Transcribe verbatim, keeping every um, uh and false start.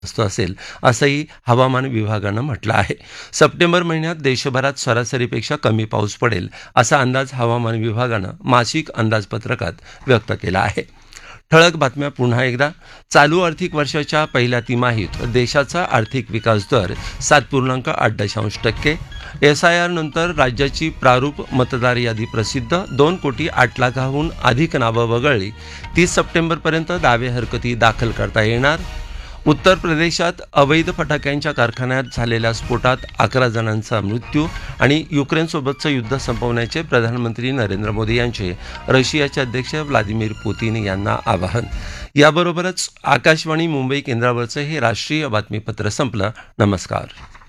असेल असंही हवामान विभागानं म्हटलं आहे. सप्टेंबर महिन्यात देशभरात सरासरीपेक्षा कमी पाऊस पडेल असा अंदाज हवामान विभागानं मासिक अंदाजपत्रकात व्यक्त केला आहे. ठळक बातम्या पुन्हा एकदा. चालू आर्थिक वर्षाच्या पहिल्या तिमाहीत देशाचा आर्थिक विकास दर सात पूर्णांक आठ दशांश टक्के. एस आय आर नंतर राज्याची प्रारूप मतदार यादी प्रसिद्ध. दोन कोटी आठ लाखाहून अधिक नावं वगळली. तीस सप्टेंबरपर्यंत दावे हरकती दाखल करता येणार. उत्तर प्रदेशात अवैध फटाक्यांच्या कारखान्यात झालेल्या स्फोटात अकरा जणांचा मृत्यू. आणि युक्रेनसोबतचं युद्ध संपवण्याचे प्रधानमंत्री नरेंद्र मोदी यांचे रशियाचे अध्यक्ष व्लादिमीर पुतीन यांना आवाहन. याबरोबरच आकाशवाणी मुंबई केंद्रावरचं हे राष्ट्रीय बातमीपत्र संपलं. नमस्कार.